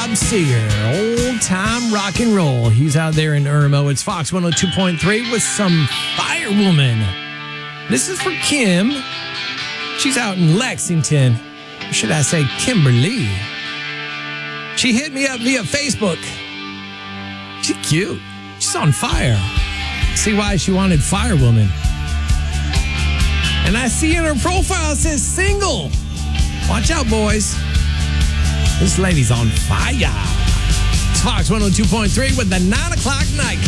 Bob Seger, old time rock and roll. He's out there in Irmo. It's Fox 102.3 with some Firewoman. This is for Kim. She's out in Lexington. Or should I say Kimberly? She hit me up via Facebook. She's cute. She's on fire. See why she wanted Firewoman. And I see in her profile it says single. Watch out, boys. This lady's on fire. It's Fox 102.3 with the 9 o'clock night.